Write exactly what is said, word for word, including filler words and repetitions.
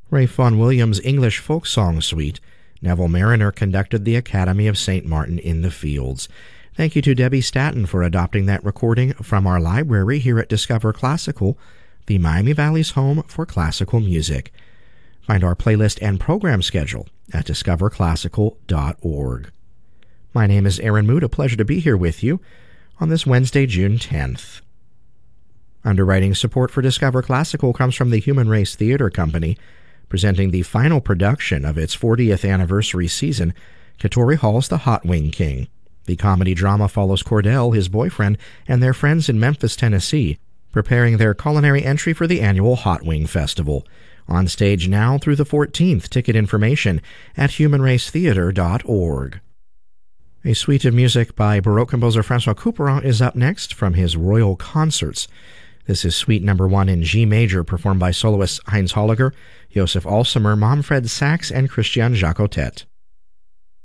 Ralph Vaughan Williams' English Folk Song Suite. Neville Mariner conducted the Academy of Saint Martin in the Fields. Thank you to Debbie Staton for adopting that recording from our library here at Discover Classical, the Miami Valley's home for classical music. Find our playlist and program schedule at discover classical dot org. My name is Aaron Mood. A pleasure to be here with you on this Wednesday, June tenth. Underwriting support for Discover Classical comes from the Human Race Theater Company, presenting the final production of its fortieth anniversary season, Katori Hall's The Hot Wing King. The comedy drama follows Cordell, his boyfriend, and their friends in Memphis, Tennessee, preparing their culinary entry for the annual Hot Wing Festival. On stage now through the fourteenth. Ticket information at human race theater dot org. A suite of music by Baroque composer Francois Couperin is up next from his Royal Concerts. This is Suite Number One in G Major, performed by soloists Heinz Holliger, Josef Alsamer, Manfred Sachs, and Christian Jacotet.